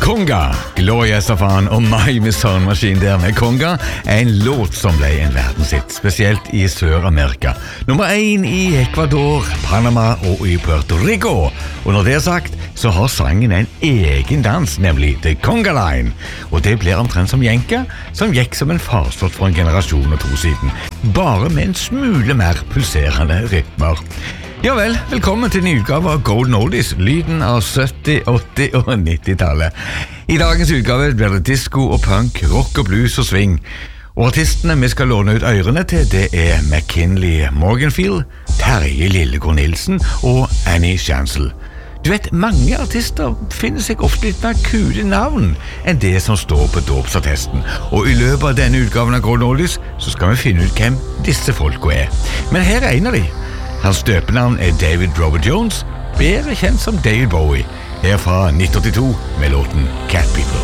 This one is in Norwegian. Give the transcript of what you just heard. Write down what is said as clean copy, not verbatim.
Conga, Gloria Estefan og My Miss Sound Machine der med Conga en låt som ble en verdenshit, spesielt i Sør-Amerika. Nummer 1 i Ecuador, Panama og i Puerto Rico. Og når det sagt, så har sangen en egen dans, nemlig The Conga Line. Og det blir omtrent som jenka, som gikk som en farsott for en generasjon og 2 siden. Bare med en smule mer pulserende rytmer. Ja vel, velkommen til en utgave av Golden Oldies, lyden av 70-, 80- og 90-tallet. I dagens utgave blir det disco og punk, rock og blues og swing. Og artistene vi skal låne ut ørene til, det er McKinley Morganfield, Terje Lillegård Nilsen og Annie Chancel. Du vet, mange artister finner seg ofte litt mer kule navn enn det som står på dåpsattesten. Og i løpet av denne utgaven av Golden Oldies så skal vi finne ut hvem disse folka er. Men her er en av de. Hans døpenavn er David Robert Jones, bedre kjent som David Bowie, her fra 1982 med låten Cat People.